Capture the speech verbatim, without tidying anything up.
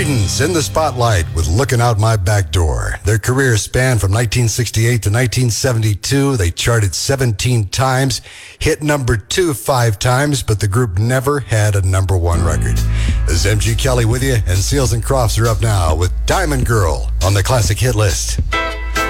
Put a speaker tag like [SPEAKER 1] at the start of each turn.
[SPEAKER 1] Creedence in the spotlight with Looking Out My Back Door. Their career spanned from nineteen sixty-eight to nineteen seventy-two. They charted seventeen times, hit number two five times, but the group never had a number one record. This is M G Kelly with you, and Seals and Crofts are up now with Diamond Girl on the Classic Hit List.